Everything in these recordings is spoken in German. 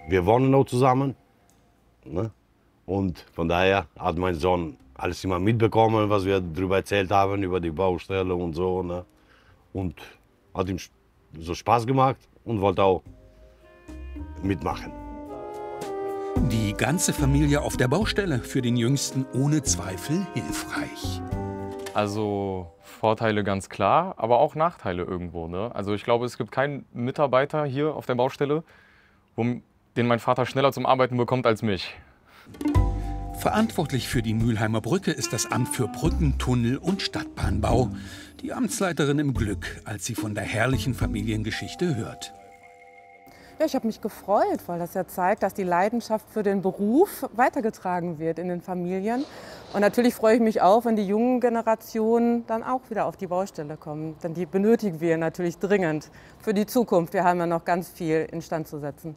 Wir wohnen auch zusammen. Ne? Und von daher hat mein Sohn alles immer mitbekommen, was wir darüber erzählt haben, über die Baustelle und so. Ne? Und hat ihm so Spaß gemacht und wollte auch mitmachen. Die ganze Familie auf der Baustelle, für den Jüngsten ohne Zweifel hilfreich. Also Vorteile ganz klar, aber auch Nachteile irgendwo. Ne? Also ich glaube, es gibt keinen Mitarbeiter hier auf der Baustelle, den mein Vater schneller zum Arbeiten bekommt als mich. Verantwortlich für die Mülheimer Brücke ist das Amt für Brücken, Tunnel und Stadtbahnbau. Die Amtsleiterin im Glück, als sie von der herrlichen Familiengeschichte hört. Ja, ich habe mich gefreut, weil das ja zeigt, dass die Leidenschaft für den Beruf weitergetragen wird in den Familien. Und natürlich freue ich mich auch, wenn die jungen Generationen dann auch wieder auf die Baustelle kommen. Denn die benötigen wir natürlich dringend für die Zukunft. Wir haben ja noch ganz viel instand zu setzen.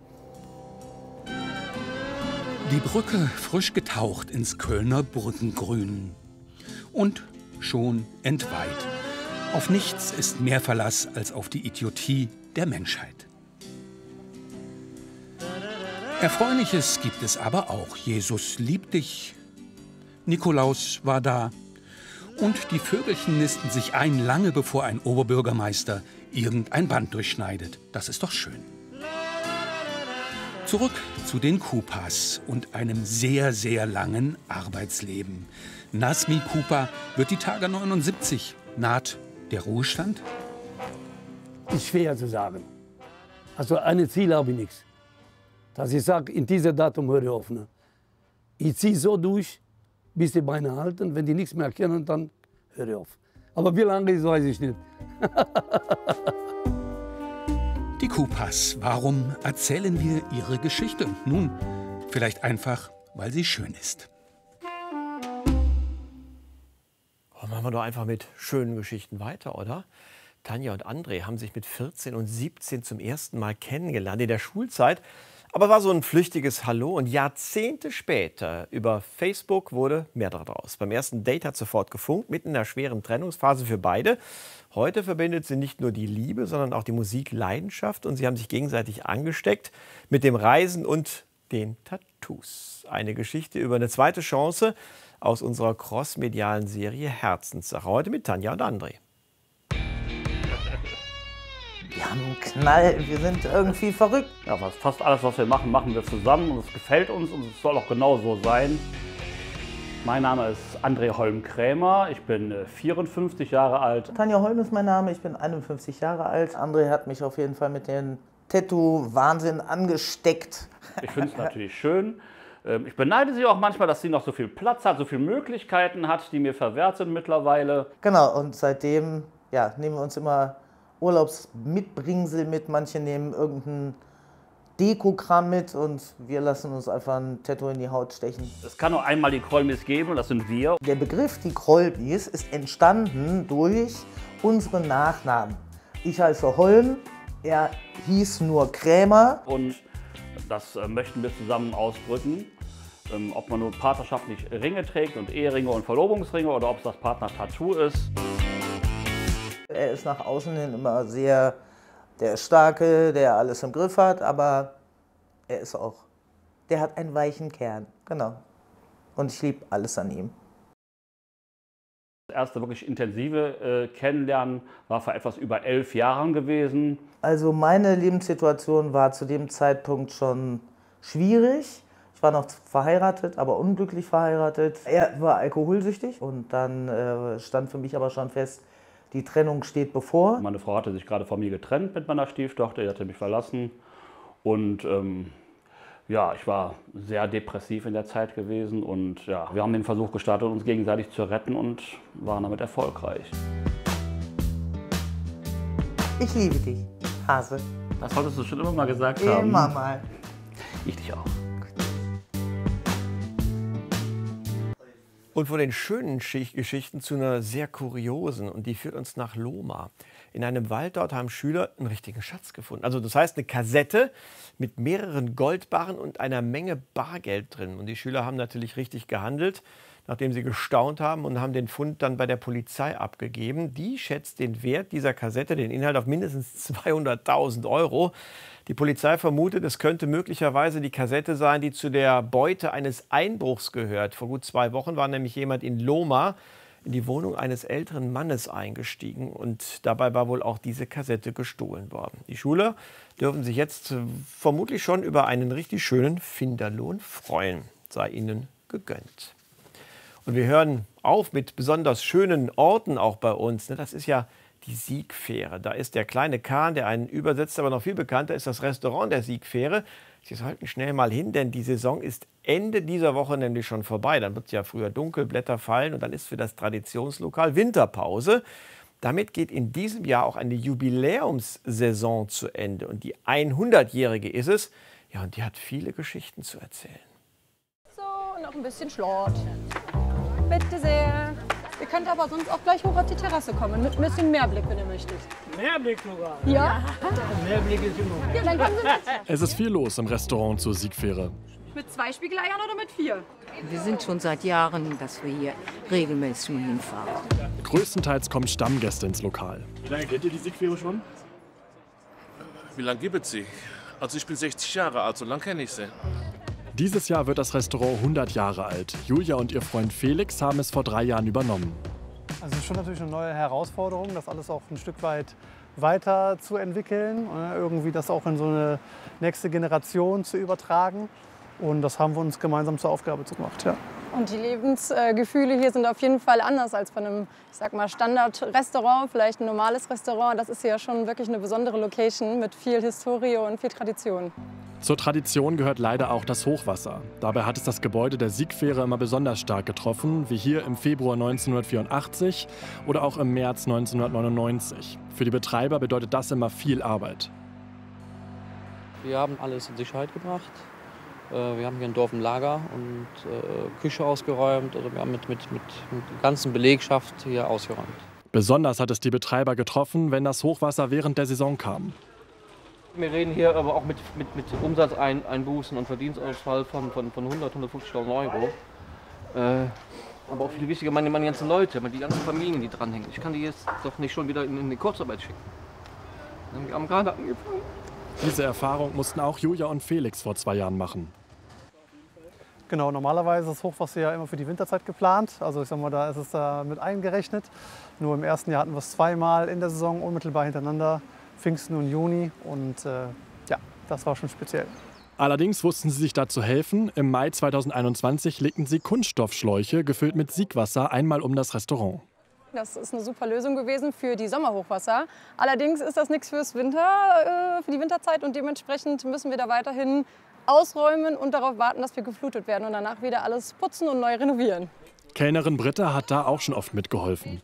Die Brücke frisch getaucht ins Kölner Brückengrün. Und schon entweiht. Auf nichts ist mehr Verlass als auf die Idiotie der Menschheit. Erfreuliches gibt es aber auch. Jesus liebt dich. Nikolaus war da. Und die Vögelchen nisten sich ein, lange bevor ein Oberbürgermeister irgendein Band durchschneidet. Das ist doch schön. Zurück zu den Kupas und einem sehr, sehr langen Arbeitsleben. Nazmi Kupa wird die Tage 79. Naht der Ruhestand? Ist schwer zu sagen. Also ein Ziel habe ich nichts. Dass ich sage, in diesem Datum höre ich auf. Ne? Ich ziehe so durch, bis die Beine halten. Wenn die nichts mehr können, dann höre ich auf. Aber wie lange ist, weiß ich nicht. Die Kupas, warum erzählen wir ihre Geschichte? Nun, vielleicht einfach, weil sie schön ist. Machen wir doch einfach mit schönen Geschichten weiter, oder? Tanja und André haben sich mit 14 und 17 zum ersten Mal kennengelernt in der Schulzeit. Aber war so ein flüchtiges Hallo und Jahrzehnte später über Facebook wurde mehr daraus. Beim ersten Date hat sofort gefunkt, mitten in der schweren Trennungsphase für beide. Heute verbindet sie nicht nur die Liebe, sondern auch die Musikleidenschaft und sie haben sich gegenseitig angesteckt mit dem Reisen und den Tattoos. Eine Geschichte über eine zweite Chance aus unserer crossmedialen Serie Herzenssache. Heute mit Tanja und André. Wir haben einen Knall, wir sind irgendwie verrückt. Ja, fast alles, was wir machen, machen wir zusammen und es gefällt uns und es soll auch genau so sein. Mein Name ist André Holm-Krämer, ich bin 54 Jahre alt. Tanja Holm ist mein Name, ich bin 51 Jahre alt. André hat mich auf jeden Fall mit dem Tattoo-Wahnsinn angesteckt. Ich finde es natürlich schön. Ich beneide sie auch manchmal, dass sie noch so viel Platz hat, so viele Möglichkeiten hat, die mir verwehrt sind mittlerweile. Genau, und seitdem ja, nehmen wir uns immer Urlaubsmitbringsel mit. Manche nehmen irgendein Dekokram mit und wir lassen uns einfach ein Tattoo in die Haut stechen. Es kann nur einmal die Krollmis geben und das sind wir. Der Begriff die Krollmis ist entstanden durch unsere Nachnamen. Ich heiße Holm, er hieß nur Krämer. Und das möchten wir zusammen ausdrücken. Ob man nur partnerschaftlich Ringe trägt und Eheringe und Verlobungsringe oder ob es das Partner-Tattoo ist. Er ist nach außen hin immer sehr der Starke, der alles im Griff hat, aber er ist auch, der hat einen weichen Kern, genau. Und ich liebe alles an ihm. Das erste wirklich intensive Kennenlernen war vor etwas über 11 Jahren gewesen. Also meine Lebenssituation war zu dem Zeitpunkt schon schwierig. Ich war noch verheiratet, aber unglücklich verheiratet. Er war alkoholsüchtig und dann stand für mich aber schon fest, die Trennung steht bevor. Meine Frau hatte sich gerade von mir getrennt mit meiner Stieftochter, die hatte mich verlassen. Und ja, ich war sehr depressiv in der Zeit gewesen. Und ja, wir haben den Versuch gestartet, uns gegenseitig zu retten und waren damit erfolgreich. Ich liebe dich, Hase. Das solltest du schon immer mal gesagt haben. Immer mal. Ich dich auch. Und von den schönen Geschichten zu einer sehr kuriosen. Und die führt uns nach Lohmar. In einem Wald dort haben Schüler einen richtigen Schatz gefunden. Also das heißt eine Kassette mit mehreren Goldbarren und einer Menge Bargeld drin. Und die Schüler haben natürlich richtig gehandelt. nachdem sie gestaunt haben und haben den Fund dann bei der Polizei abgegeben. Die schätzt den Wert dieser Kassette, den Inhalt, auf mindestens 200.000 €. Die Polizei vermutet, es könnte möglicherweise die Kassette sein, die zu der Beute eines Einbruchs gehört. Vor gut 2 Wochen war nämlich jemand in Lohmar in die Wohnung eines älteren Mannes eingestiegen und dabei war wohl auch diese Kassette gestohlen worden. Die Schüler dürfen sich jetzt vermutlich schon über einen richtig schönen Finderlohn freuen. Sei ihnen gegönnt. Und wir hören auf mit besonders schönen Orten auch bei uns. Das ist ja die Siegfähre. Da ist der kleine Kahn, der einen übersetzt, aber noch viel bekannter ist das Restaurant der Siegfähre. Sie sollten schnell mal hin, denn die Saison ist Ende dieser Woche nämlich schon vorbei. Dann wird es ja früher dunkel, Blätter fallen und dann ist für das Traditionslokal Winterpause. Damit geht in diesem Jahr auch eine Jubiläumssaison zu Ende. Und die 100-jährige ist es. Ja, und die hat viele Geschichten zu erzählen. So, noch ein bisschen Schlort. Bitte sehr. Ihr könnt aber sonst auch gleich hoch auf die Terrasse kommen, mit ein bisschen Mehrblick, wenn ihr möchtet. Mehrblick sogar? Ja. Mehrblick ist immer. Ja, dann kommen Sie mit. Es ist viel los im Restaurant zur Siegfähre. Mit 2 Spiegeleiern oder mit 4? Wir sind schon seit Jahren, dass wir hier regelmäßig mal hinfahren. Größtenteils kommen Stammgäste ins Lokal. Wie lange kennt ihr die Siegfähre schon? Wie lange gibt es sie? Also ich bin 60 Jahre alt, so lange kenne ich sie. Dieses Jahr wird das Restaurant 100 Jahre alt. Julia und ihr Freund Felix haben es vor 3 Jahren übernommen. Also es ist schon natürlich eine neue Herausforderung, das alles auch ein Stück weit weiter zu entwickeln, irgendwie das auch in so eine nächste Generation zu übertragen. Und das haben wir uns gemeinsam zur Aufgabe gemacht, ja. Und die Lebensgefühle hier sind auf jeden Fall anders als bei einem, ich sag mal, Standard-Restaurant, vielleicht ein normales Restaurant. Das ist ja schon wirklich eine besondere Location mit viel Historie und viel Tradition. Zur Tradition gehört leider auch das Hochwasser. Dabei hat es das Gebäude der Siegfähre immer besonders stark getroffen, wie hier im Februar 1984 oder auch im März 1999. Für die Betreiber bedeutet das immer viel Arbeit. Wir haben alles in Sicherheit gebracht. Wir haben hier ein Dorf im Lager und Küche ausgeräumt. Also wir haben mit der ganzen Belegschaft hier ausgeräumt. Besonders hat es die Betreiber getroffen, wenn das Hochwasser während der Saison kam. Wir reden hier aber auch mit Umsatzeinbußen und Verdienstausfall von 100.000, 150.000 €. Aber auch viele wichtige, meine ganzen Leute, die ganzen Familien, die dranhängen. Ich kann die jetzt doch nicht schon wieder in die Kurzarbeit schicken. Wir haben gerade angefangen. Diese Erfahrung mussten auch Julia und Felix vor 2 Jahren machen. Genau, normalerweise ist das Hochwasser ja immer für die Winterzeit geplant. Also ich sag mal, da ist es da mit eingerechnet. Nur im ersten Jahr hatten wir es 2-mal in der Saison unmittelbar hintereinander, Pfingsten und Juni. Und ja, das war schon speziell. Allerdings wussten sie sich da zu helfen. Im Mai 2021 legten sie Kunststoffschläuche, gefüllt mit Siegwasser, einmal um das Restaurant. Das ist eine super Lösung gewesen für die Sommerhochwasser. Allerdings ist das nichts für die Winterzeit und dementsprechend müssen wir da weiterhin ausräumen und darauf warten, dass wir geflutet werden und danach wieder alles putzen und neu renovieren. Kellnerin Britta hat da auch schon oft mitgeholfen.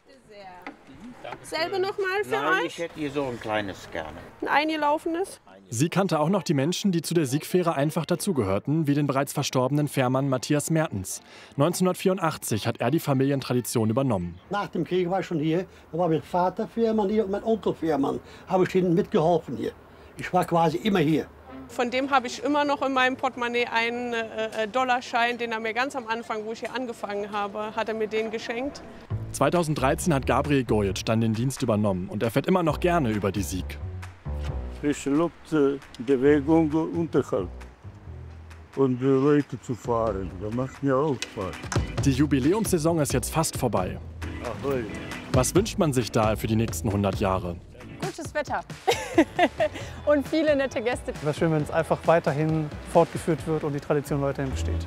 Selbe nochmal für euch? Ich hätte hier so ein kleines gerne. Ein eingelaufenes? Sie kannte auch noch die Menschen, die zu der Siegfähre einfach dazugehörten, wie den bereits verstorbenen Fährmann Matthias Mertens. 1984 hat er die Familientradition übernommen. Nach dem Krieg war ich schon hier. Da war mein Vater Fährmann hier und mein Onkel Fährmann. Habe ich ihnen mitgeholfen hier. Ich war quasi immer hier. Von dem habe ich immer noch in meinem Portemonnaie einen Dollarschein, den er mir ganz am Anfang, wo ich hier angefangen habe, hat er mir den geschenkt. 2013 hat Gabriel Gojic dann den Dienst übernommen und er fährt immer noch gerne über die Sieg. Frische Luft, Bewegung, Unterhalt und Leute zu fahren, das macht mir auch Spaß. Die Jubiläumssaison ist jetzt fast vorbei. Ahoi. Was wünscht man sich da für die nächsten 100 Jahre? Gutes Wetter und viele nette Gäste. Es wäre schön, wenn es einfach weiterhin fortgeführt wird und die Tradition weiterhin besteht.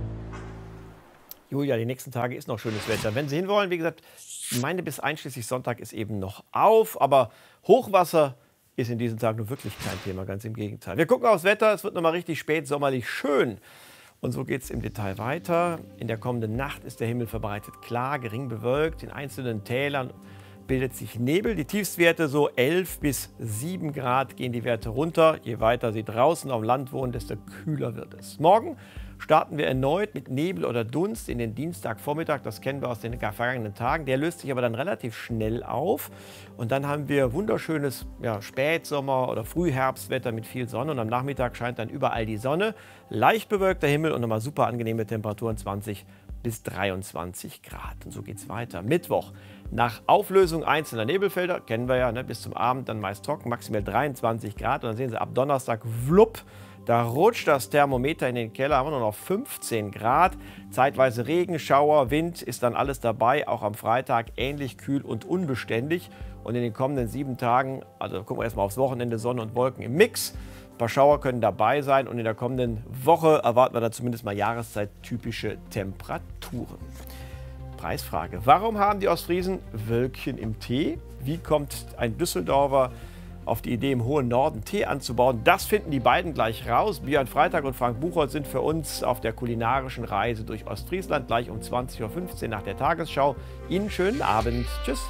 Julia, die nächsten Tage ist noch schönes Wetter. Wenn Sie hinwollen, wie gesagt, die Gemeinde bis einschließlich Sonntag ist eben noch auf. Aber Hochwasser ist in diesen Tagen nur wirklich kein Thema, ganz im Gegenteil. Wir gucken aufs Wetter, es wird noch mal richtig spät sommerlich schön. Und so geht es im Detail weiter. In der kommenden Nacht ist der Himmel verbreitet klar, gering bewölkt. In einzelnen Tälern bildet sich Nebel. Die Tiefstwerte so 11 bis 7 Grad gehen die Werte runter. Je weiter Sie draußen auf dem Land wohnen, desto kühler wird es. Morgen starten wir erneut mit Nebel oder Dunst in den Dienstagvormittag. Das kennen wir aus den vergangenen Tagen. Der löst sich aber dann relativ schnell auf. Und dann haben wir wunderschönes Spätsommer- oder Frühherbstwetter mit viel Sonne. Und am Nachmittag scheint dann überall die Sonne. Leicht bewölkter Himmel und nochmal super angenehme Temperaturen, 20 bis 23 Grad. Und so geht es weiter. Mittwoch, nach Auflösung einzelner Nebelfelder, kennen wir ja, ne, bis zum Abend dann meist trocken, maximal 23 Grad. Und dann sehen Sie ab Donnerstag, wlupp, da rutscht das Thermometer in den Keller, haben wir nur noch 15 Grad. Zeitweise Regen, Schauer, Wind ist dann alles dabei. Auch am Freitag ähnlich kühl und unbeständig. Und in den kommenden 7 Tagen, also gucken wir erstmal aufs Wochenende, Sonne und Wolken im Mix. Ein paar Schauer können dabei sein. Und in der kommenden Woche erwarten wir dann zumindest mal jahreszeit-typische Temperaturen. Preisfrage. Warum haben die Ostfriesen Wölkchen im Tee? Wie kommt ein Düsseldorfer auf die Idee, im hohen Norden Tee anzubauen? Das finden die beiden gleich raus. Björn Freitag und Frank Buchholz sind für uns auf der kulinarischen Reise durch Ostfriesland, gleich um 20:15 Uhr nach der Tagesschau. Ihnen schönen Abend. Tschüss.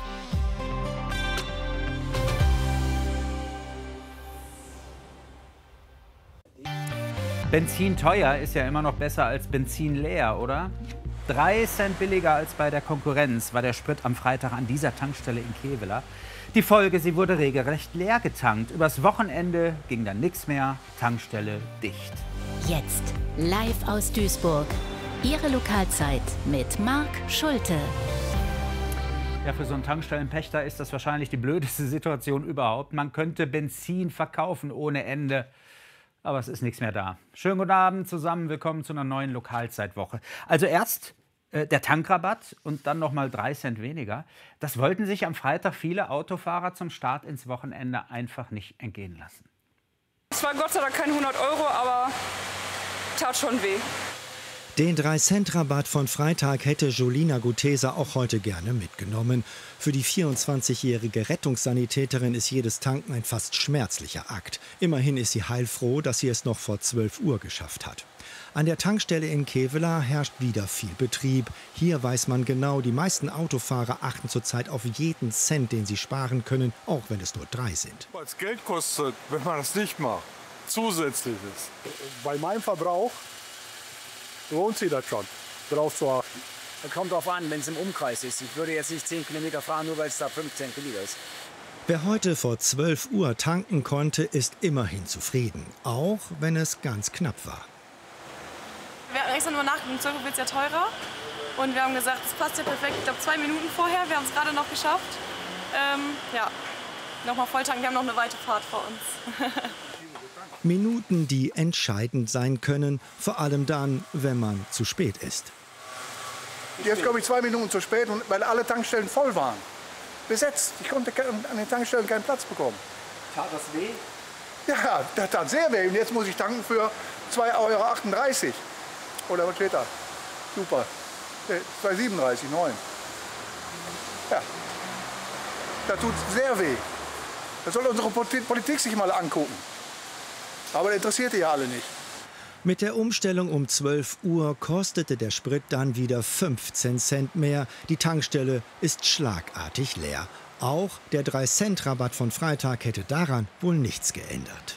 Benzin teuer ist ja immer noch besser als Benzin leer, oder? 3 Cent billiger als bei der Konkurrenz war der Sprit am Freitag an dieser Tankstelle in Kevela. Die Folge, sie wurde regelrecht leer getankt. Übers Wochenende ging dann nichts mehr, Tankstelle dicht. Jetzt live aus Duisburg. Ihre Lokalzeit mit Marc Schulte. Ja, für so einen Tankstellenpächter ist das wahrscheinlich die blödeste Situation überhaupt. Man könnte Benzin verkaufen ohne Ende. Aber es ist nichts mehr da. Schönen guten Abend zusammen, willkommen zu einer neuen Lokalzeitwoche. Also erst der Tankrabatt und dann noch mal 3 Cent weniger. Das wollten sich am Freitag viele Autofahrer zum Start ins Wochenende einfach nicht entgehen lassen. Es war Gott sei Dank keine 100 €, aber tat schon weh. Den 3-Cent-Rabatt von Freitag hätte Jolina Gutesa auch heute gerne mitgenommen. Für die 24-jährige Rettungssanitäterin ist jedes Tanken ein fast schmerzlicher Akt. Immerhin ist sie heilfroh, dass sie es noch vor 12 Uhr geschafft hat. An der Tankstelle in Kevela herrscht wieder viel Betrieb. Hier weiß man genau, die meisten Autofahrer achten zurzeit auf jeden Cent, den sie sparen können, auch wenn es nur 3 sind. Weil es Geld kostet, wenn man das nicht macht. Zusätzliches. Bei meinem Verbrauch lohnt sich das schon, darauf zu achten. Das kommt drauf an, wenn es im Umkreis ist. Ich würde jetzt nicht 10 Kilometer fahren, nur weil es da 15 Kilometer ist. Wer heute vor 12 Uhr tanken konnte, ist immerhin zufrieden. Auch wenn es ganz knapp war. Wir hatten extra nur nachgedacht, im 12 Uhr wird es ja teurer. Und wir haben gesagt, es passt ja perfekt. Ich glaube 2 Minuten vorher, wir haben es gerade noch geschafft. Ja, nochmal volltanken, wir haben noch eine weite Fahrt vor uns. Minuten, die entscheidend sein können, vor allem dann, wenn man zu spät ist. Jetzt komme ich 2 Minuten zu spät, weil alle Tankstellen voll waren. Besetzt. Ich konnte an den Tankstellen keinen Platz bekommen. Tat das weh? Ja, das tat sehr weh. Und jetzt muss ich tanken für 2,38 €. Oder was steht da? Super. 2,37,9. Ja, das tut sehr weh. Das soll unsere Politik sich mal angucken. Aber das interessiert die ja alle nicht. Mit der Umstellung um 12 Uhr kostete der Sprit dann wieder 15 Cent mehr. Die Tankstelle ist schlagartig leer. Auch der 3-Cent-Rabatt von Freitag hätte daran wohl nichts geändert.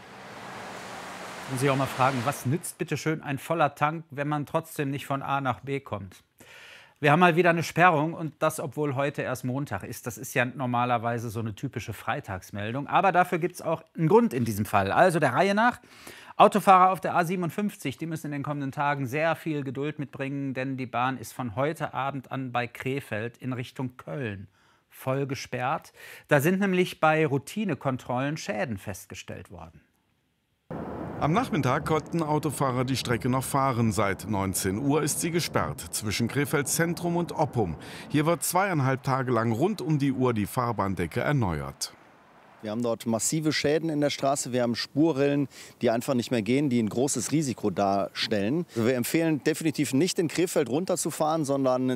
Und Sie auch mal fragen, was nützt bitte schön ein voller Tank, wenn man trotzdem nicht von A nach B kommt? Wir haben mal wieder eine Sperrung und das, obwohl heute erst Montag ist. Das ist ja normalerweise so eine typische Freitagsmeldung. Aber dafür gibt es auch einen Grund in diesem Fall. Also der Reihe nach. Autofahrer auf der A57, die müssen in den kommenden Tagen sehr viel Geduld mitbringen, denn die Bahn ist von heute Abend an bei Krefeld in Richtung Köln voll gesperrt. Da sind nämlich bei Routinekontrollen Schäden festgestellt worden. Am Nachmittag konnten Autofahrer die Strecke noch fahren. Seit 19 Uhr ist sie gesperrt zwischen Krefeld Zentrum und Oppum. Hier wird 2,5 Tage lang rund um die Uhr die Fahrbahndecke erneuert. Wir haben dort massive Schäden in der Straße. Wir haben Spurrillen, die einfach nicht mehr gehen, die ein großes Risiko darstellen. Wir empfehlen definitiv nicht in Krefeld runterzufahren, sondern